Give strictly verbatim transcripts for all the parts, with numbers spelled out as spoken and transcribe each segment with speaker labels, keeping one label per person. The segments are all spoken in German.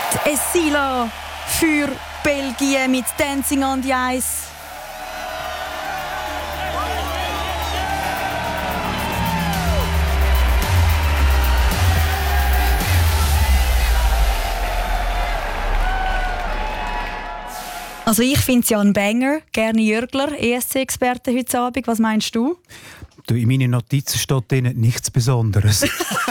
Speaker 1: Die Essila für Belgien mit Dancing on the Ice. Also ich finde es ja ein Banger. Gerne Jürgler, E S C-Experte heute Abend. Was meinst du?
Speaker 2: Du, in meinen Notizen steht drin nichts Besonderes.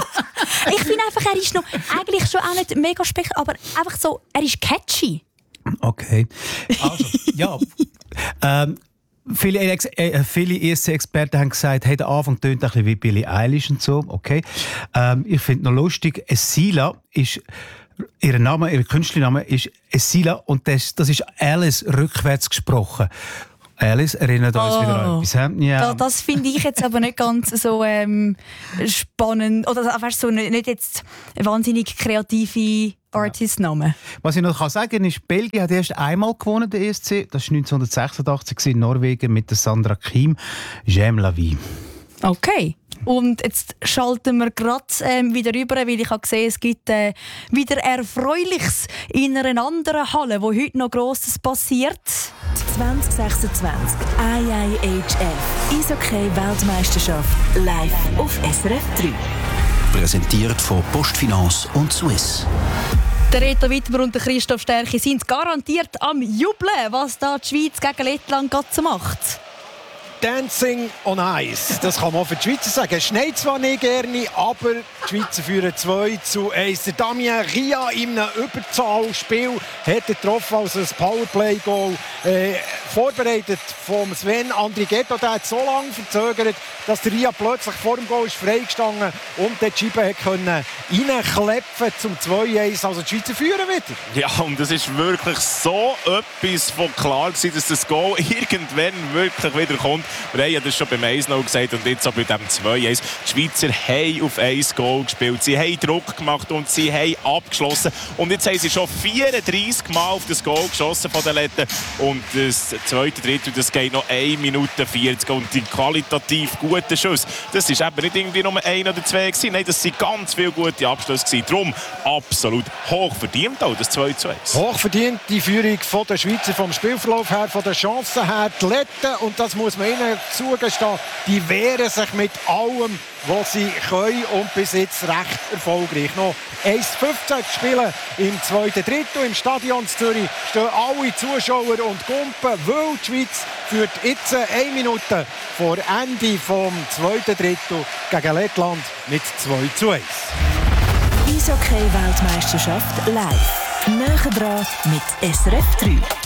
Speaker 1: Ich finde einfach, er ist noch eigentlich schon auch nicht mega spech, aber einfach so, er ist catchy.
Speaker 2: Okay. Also, ja. ähm, viele äh, viele E S C-Experten haben gesagt, hey, der Anfang tönt ein bisschen wie Billie Eilish und so. Okay. Ähm, ich finde noch lustig, Essila ist... Ihr Name, ihr Künstlername ist Essila und das, das ist Alice rückwärts gesprochen. Alice erinnert uns
Speaker 1: oh.
Speaker 2: wieder an etwas. Ja.
Speaker 1: Das, das finde ich jetzt aber nicht ganz so ähm, spannend. Oder einfach so nicht, nicht jetzt wahnsinnig kreative Artist-Namen.
Speaker 2: Was ich noch kann sagen ist, Belgien hat erst einmal gewonnen, der E S C. Das war neunzehnhundertsechsundachtzig in Norwegen mit der Sandra Kim. J'aime la vie.
Speaker 1: Okay. Und jetzt schalten wir gerade ähm, wieder rüber, weil ich habe gesehen, es gibt äh, wieder Erfreuliches in einer anderen Halle, wo heute noch Grosses passiert.
Speaker 3: zwanzig sechsundzwanzig I I H F Eishockey-Weltmeisterschaft live auf S R F drei.
Speaker 4: Präsentiert von Postfinance und Swiss.
Speaker 1: Der Reto Wittmer und der Christoph Stärke sind garantiert am Jubeln, was da die Schweiz gegen Lettland gerade macht.
Speaker 5: Dancing on Ice, das kann man für die Schweizer sagen. Es schneit zwar nicht gerne, aber die Schweizer führen zwei zu eins. Der Damien Ria in einem Überzahlspiel hat getroffen, also ein Powerplay-Goal. Äh, vorbereitet vom Sven Andrighetto, der hat so lange verzögert, dass der Ria plötzlich vor dem Goal ist freigestanden und die Scheibe konnte reinklepfen zum zwei eins. Also die Schweizer führen wieder.
Speaker 6: Ja, und es ist wirklich so etwas von klar gewesen, dass das Goal irgendwann wirklich wieder kommt. Wir haben das schon beim eins null gesagt und jetzt auch bei dem zwei eins. Die Schweizer haben auf ein Goal gespielt. Sie haben Druck gemacht und sie haben abgeschlossen. Und jetzt haben sie schon vierunddreissig Mal auf das Goal geschossen von den Letten. Und das zweite Drittel, das geht noch eine Minute vierzig. Und die qualitativ guten Schüsse, das ist eben nicht irgendwie nur ein oder zwei gewesen. Nein, das sind ganz viele gute Abschlüsse gewesen. Darum absolut hochverdient auch das zwei zu eins.
Speaker 5: Hochverdient die Führung von der Schweizer vom Spielverlauf her, von den Chancen her. Die Letten, und das muss man ihnen zugestehen, die wehren sich mit allem, was sie können und bis jetzt recht erfolgreich. Noch eins fünfzehn spielen im zweiten Drittel im Stadion Zürich stehen alle Zuschauer und Gumpen, weil die Schweiz führt jetzt eine Minute vor Ende vom zweiten Drittel gegen Lettland mit zwei zu eins.
Speaker 3: Eishockey-Weltmeisterschaft live. Näher dran mit S R F drei.